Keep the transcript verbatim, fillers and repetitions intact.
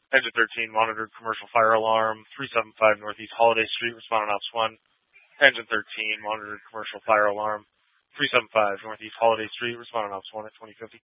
Engine thirteen, monitored commercial fire alarm, three seven five Northeast Holiday Street, responding Ops one. Engine thirteen, monitored commercial fire alarm, three seven five Northeast Holiday Street, responding Ops one at twenty fifty.